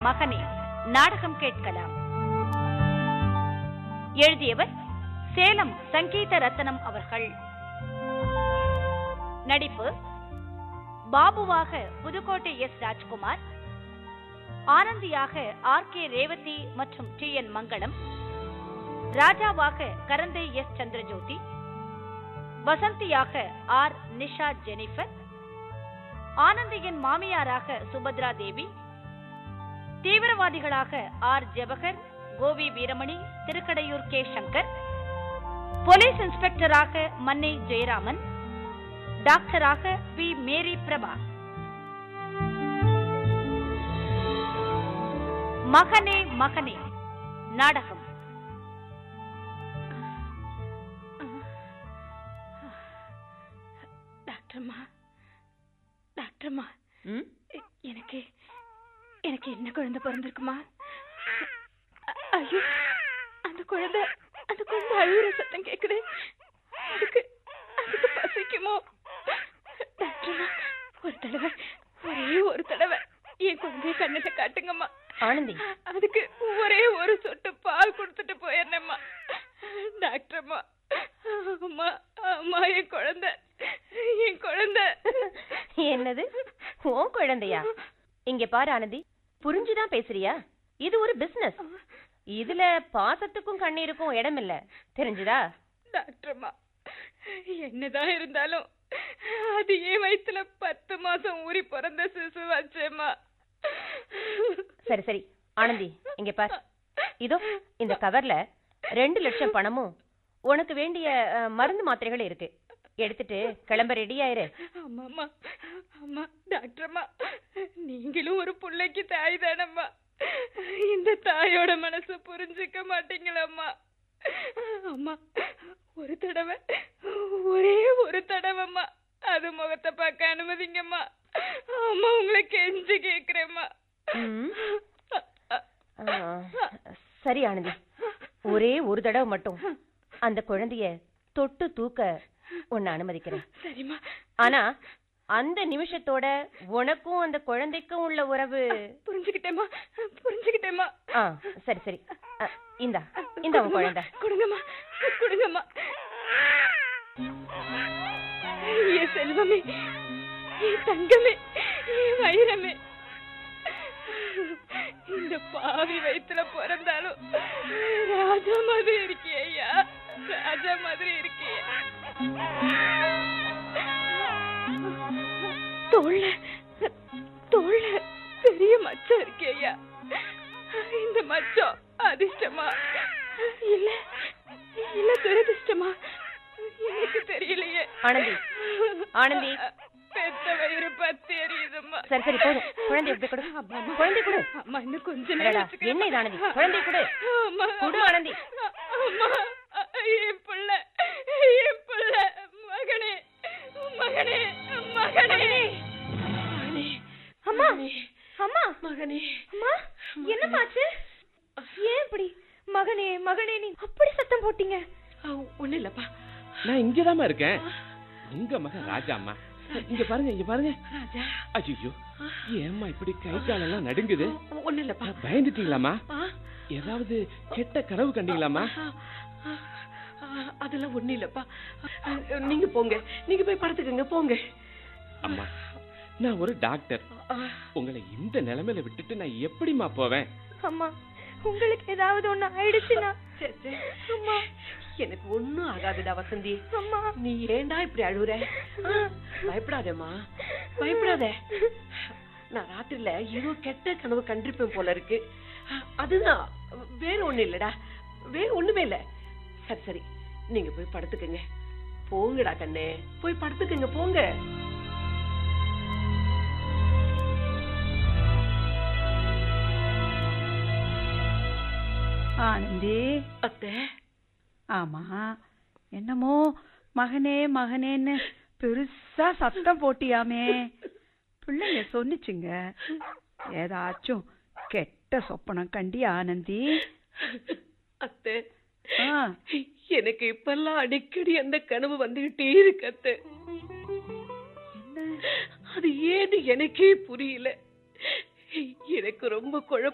மகனே நாடகம் கேட்கலாம். எழுதியவர் சேலம் சங்கீத ரத்னம் அவர்கள். நடிப்பு: பாபுவாக புதுக்கோட்டை எஸ். ராஜ்குமார், ஆனந்தியாக ஆர்.கே. ரேவதி மற்றும் டி.என். மங்களம், ராஜாவாக கரந்தை S. Chandrajothi, வசந்தியாக R. Nisha Jennifer, ஆனந்தியின் மாமியாராக Subhadra தேவி, தீவிரவாதிகளாக ஆர். ஜவஹர், கோவி வீரமணி, திருக்கடையூர் கே. சங்கர், போலீஸ் இன்ஸ்பெக்டராக மன்னை ஜெயராமன், டாக்டராக பி. மேரி பிரபா. மகனே மகனே நாடகம். டாக்டர்மா, டாக்டர்மா, எனக்கு எனக்கு என்ன குழந்தை பிறந்திருக்குமா? ஐயோ, அந்த குழந்தை அழுகிற சத்தம் கேக்குது. அதுக்கு பசிக்குமோ? டாக்டர்மா, ஒரே ஒரு தடவை என் குழந்தைய கண்ணுல காட்டுங்கம்மா. ஆனந்தி, அதுக்கு ஒரே ஒரு சொட்டு பால் கொடுத்துட்டு போயிடணும்மா. டாக்டர்மா, அம்மா அம்மா, என் குழந்தை என்னது உன் குழந்தையா? இங்க பாரு ஆனந்தி, புரிஞ்சுதான் பேசுறியா? இது ஒரு பிசினஸ். இதுல பாசத்துக்கும் கண்ணீருக்கும் இடம் இல்ல, தெரிஞ்சுதா? டாக்டர்மா, என்னதான் இருந்தாலும் அது என் வயித்துல 10 மாசம் ஊறி பிறந்த சிசு வச்சேம்மா. சரி சரி ஆனந்தி, இங்க பாரு, இதோ இந்த கவர்ல 2 லட்சம் பணமும் உனக்கு வேண்டிய மருந்து மாத்திரைகள் இருக்கு. எடுத்துட்டு கிளம்ப ரெடியாயிரு. ஆமாம்மா, ஆமா டாக்டர்மா, நீங்களும் ஒரு பிள்ளைக்கு தாய் தானம்மா. இந்த தாயோட மனசு புரிஞ்சுக்க மாட்டீங்களம்மா. அம்மா, ஒரே ஒரு தடவைம்மா அது முகத்தை பார்க்க அனுமதிங்கம்மா. அம்மா, உங்களை கெஞ்சி கேக்குறேம்மா. சரி ஆனந்தி, ஒரே ஒரு தடவை மட்டும் அந்த குழந்தைய தொட்டு தூக்க உன்னை அனுமதிக்கிறேன். சரிம்மா. ஆனா அந்த நிமிஷத்தோட உனக்கும் அந்த குழந்தைக்கும் உள்ள உறவு புரிஞ்சுக்கிட்டேம்மா. சரி சரி, இந்த உன் குழந்தை கொடுங்கம்மா. என் செல்வமே, என் தங்கமே, என் வைரமே, இந்த பாவி வயித்துல பிறந்தாலும் ராஜா மாதிரி இருக்கியே ஐயா, ராஜா மாதிரி இருக்கியே. தோள்ல பெரிய மச்சம் இருக்கே ஐயா. இந்த மச்சம் அதிர்ஷ்டமா இல்ல துரதிர்ஷ்டமா எனக்கு தெரியலையே. ஆனந்தி, பெத்த வயிறு பத்தி எரியுதும்மா. சரி சரி போதும், குழந்தை எப்படி கொடு. குழந்தை கொடு. அம்மா, இன்னும் கொஞ்ச நேரம் என்ன இது ஆனந்தி, குழந்தை கொடு. கொடு ஆனந்தி. அம்மா, என் புள்ள, மகனே. அம்மா, மகனே, அம்மா, என்னமாச்சு? ஏன் இப்படி மகனே நீ அப்படி சத்தம் போட்டீங்க? ஒண்ணு இல்லப்பா, நான் இங்கதாம்மா இருக்கேன். உங்க மகன் ராஜாம்மா. இங்க பாருங்க. ராஜா. ஐயோ, ஏம்மா இப்படி கை காலெல்லாம் நடுங்குது? ஒண்ணு இல்லப்பா. பயந்துட்டீங்களாமா? ஏதாவது கெட்ட கனவு கண்டீங்களாமா? அதெல்லாம் ஒண்ணு இல்லப்பா. நீங்க போங்க, நீங்க போய் படுத்துக்கங்க, போங்க. அம்மா, நான் ஒரு டாக்டர். உங்களை இந்த நிலைமையில விட்டுட்டு நான் எப்படிமா போவேன்? அம்மா, உங்களுக்கு ஏதாவது ஒண்ணு ஆயிடுச்சுன்னா? அம்மா, எனக்கு ஒண்ணும் ஆகாதுடா வசந்தி. அம்மா, நீ ஏண்டா இப்படி அழுகுற? பயப்படாதேம்மா, பயப்படாத. நான் ராத்திரில ஏதோ கெட்ட கனவு கண்டிருப்பேன் போல இருக்கு. அதுதான், வேற ஒண்ணு இல்லடா, வேற ஒண்ணுமே இல்ல. சரி, நீங்க போய் படுத்துக்கங்க. போங்கடா கண்ணே, போய் படுத்துக்கங்க, போங்க. ஆனந்தி. அத்தை. ஆமா, என்னமோ மகனேன்னு பெருசா சத்தம் போட்டியாமே. பிள்ளைங்க சொன்னிச்சுங்க, ஏதாச்சும் கெட்ட சொப்பனம் கண்டி ஆனந்தி? அத்தை, எனக்கு இப்பெல்லாம் அடிக்கடி அந்த கனவு வந்துகிட்டே இருக்கு அத்தை. அது ஏன்னு எனக்கே புரியல. எனக்கு ரொம்ப குழப்பம்.